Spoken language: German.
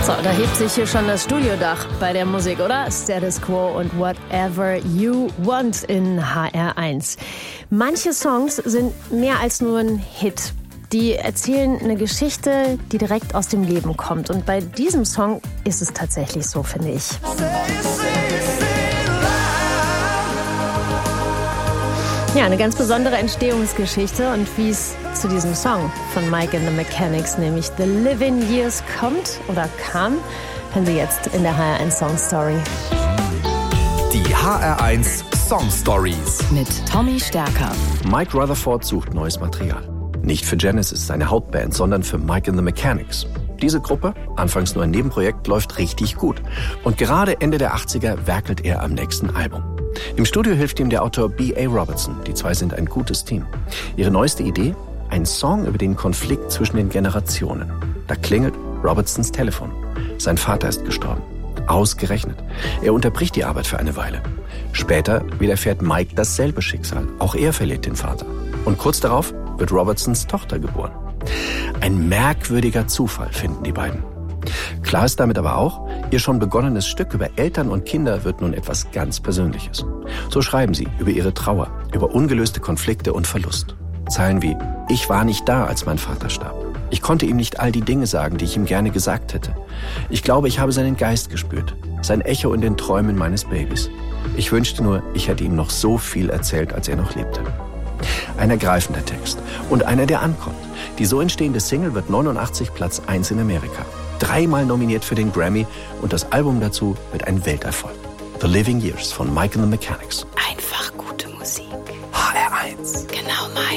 So, da hebt sich hier schon das Studiodach bei der Musik, oder? Status Quo und Whatever You Want in HR1. Manche Songs sind mehr als nur ein Hit. Die erzählen eine Geschichte, die direkt aus dem Leben kommt. Und bei diesem Song ist es tatsächlich so, finde ich. Ja, eine ganz besondere Entstehungsgeschichte und wie es zu diesem Song von Mike and the Mechanics, nämlich The Living Years, kommt oder kam, hören Sie jetzt in der HR1 Song Story. Die HR1 Song Stories mit Tommy Stärker. Mike Rutherford sucht neues Material. Nicht für Genesis, seine Hauptband, sondern für Mike and the Mechanics. Diese Gruppe, anfangs nur ein Nebenprojekt, läuft richtig gut. Und gerade Ende der 80er werkelt er am nächsten Album. Im Studio hilft ihm der Autor B.A. Robertson. Die zwei sind ein gutes Team. Ihre neueste Idee? Ein Song über den Konflikt zwischen den Generationen. Da klingelt Robertsons Telefon. Sein Vater ist gestorben. Ausgerechnet. Er unterbricht die Arbeit für eine Weile. Später widerfährt Mike dasselbe Schicksal. Auch er verliert den Vater. Und kurz darauf wird Robertsons Tochter geboren. Ein merkwürdiger Zufall, finden die beiden. Klar ist damit aber auch, ihr schon begonnenes Stück über Eltern und Kinder wird nun etwas ganz Persönliches. So schreiben sie über ihre Trauer, über ungelöste Konflikte und Verlust. Zeilen wie: Ich war nicht da, als mein Vater starb. Ich konnte ihm nicht all die Dinge sagen, die ich ihm gerne gesagt hätte. Ich glaube, ich habe seinen Geist gespürt, sein Echo in den Träumen meines Babys. Ich wünschte nur, ich hätte ihm noch so viel erzählt, als er noch lebte. Ein ergreifender Text und einer, der ankommt. Die so entstehende Single wird 89 Platz 1 in Amerika. 3-mal nominiert für den Grammy und das Album dazu wird ein Welterfolg. The Living Years von Mike and the Mechanics.